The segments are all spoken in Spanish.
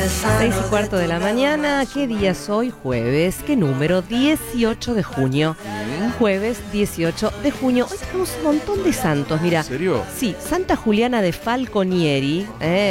6:15 de la mañana. ¿Qué día es hoy? Jueves. ¿Qué número? 18 de junio. Jueves 18 de junio. Hoy tenemos un montón de santos, mira. ¿En serio? Sí, Santa Juliana de Falconieri,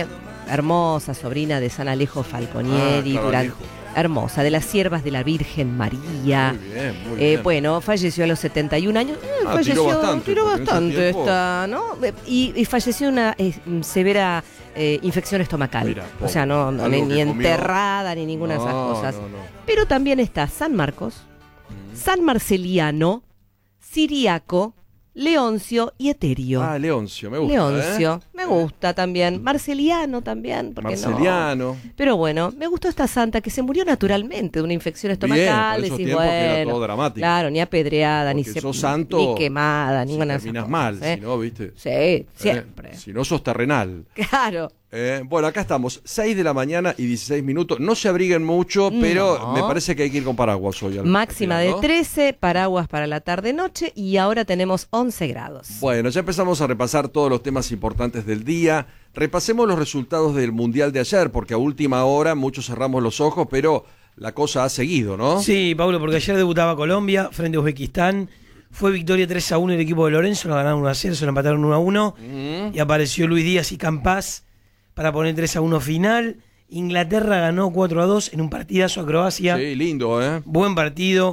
hermosa sobrina de San Alejo Falconieri, hermosa, de las siervas de la Virgen María. Muy bien, muy bien. Bueno, falleció a los 71 años. Tiró bastante esta, ¿no? Y falleció una severa infección estomacal. Mira, o sea, ni enterrada ni ninguna de esas cosas. No. Pero también está San Marcos, San Marceliano, Ciriaco, Leoncio y Eterio. Ah, Leoncio, me gusta. Leoncio, me gusta también. Marceliano también, porque Marceliano. No. Pero bueno, me gustó esta santa que se murió naturalmente de una infección estomacal. Bien, decís, bueno, que era todo dramático. Claro, ni apedreada, ni santo, ni quemada, ninguna de esas terminas cosas, mal, si no, ¿viste? Sí, siempre. Si no, sos terrenal. Claro. Bueno, acá estamos, 6 de la mañana y 16 minutos. No se abriguen mucho, pero me parece que hay que ir con paraguas hoy. Máxima de 13, paraguas para la tarde-noche y ahora tenemos 11 grados. Bueno, ya empezamos a repasar todos los temas importantes del día. Repasemos los resultados del Mundial de ayer, porque a última hora muchos cerramos los ojos, pero la cosa ha seguido, ¿no? Sí, Pablo, porque ayer debutaba Colombia frente a Uzbekistán. Fue victoria 3-1 el equipo de Lorenzo, lo ganaron 1-0, se lo empataron 1-1. Y apareció Luis Díaz y Campás para poner 3-1 final. Inglaterra ganó 4-2 en un partidazo a Croacia. Sí, lindo, ¿eh? Buen partido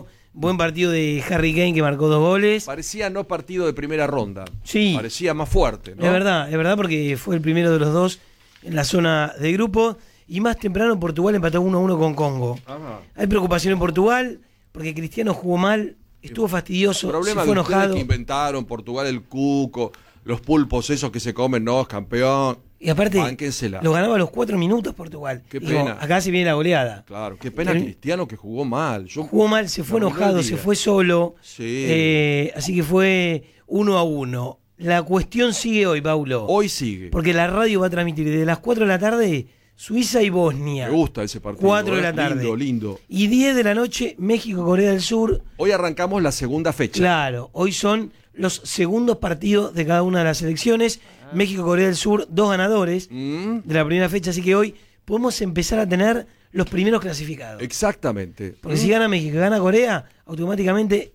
de Harry Kane, que marcó 2 goles. Parecía no partido de primera ronda. Sí. Parecía más fuerte, ¿no? Es verdad, porque fue el primero de los dos en la zona de grupo. Y más temprano Portugal empató 1-1 con Congo. Ajá. Hay preocupación en Portugal, porque Cristiano jugó mal, estuvo fastidioso, se fue enojado. Que inventaron Portugal, el cuco, los pulpos esos que se comen, no, campeón. Y aparte, bánquensela. Lo ganaba a los 4 minutos Portugal. Qué pena. Acá se viene la goleada. Claro, qué pena Cristiano que jugó mal. Jugó mal, se fue enojado, se fue solo. Sí. Así que fue 1-1. La cuestión sigue hoy, Paulo. Hoy sigue. Porque la radio va a transmitir desde las 4 de la tarde Suiza y Bosnia. Me gusta ese partido. 4 de la tarde. Lindo. Y 10 de la noche, México-Corea del Sur. Hoy arrancamos la segunda fecha. Claro, hoy son los segundos partidos de cada una de las selecciones. México-Corea del Sur, 2 ganadores de la primera fecha, así que hoy podemos empezar a tener los primeros clasificados. Exactamente. Porque si gana México y gana Corea, automáticamente,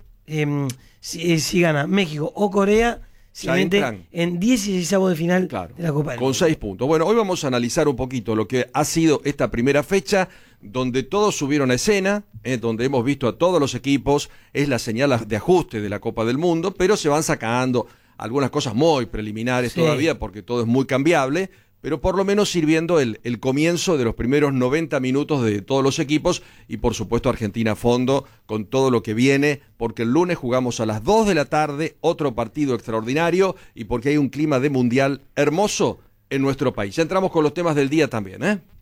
si gana México o Corea, se meten en 16avos de final de la Copa del Mundo. Con 6 puntos. Bueno, hoy vamos a analizar un poquito lo que ha sido esta primera fecha, donde todos subieron a escena, donde hemos visto a todos los equipos, es la señal de ajuste de la Copa del Mundo, pero se van sacando algunas cosas muy preliminares todavía, porque todo es muy cambiable, pero por lo menos sirviendo el comienzo de los primeros 90 minutos de todos los equipos, y por supuesto Argentina a fondo con todo lo que viene, porque el lunes jugamos a las 2 de la tarde, otro partido extraordinario, y porque hay un clima de mundial hermoso en nuestro país. Ya entramos con los temas del día también, ¿eh?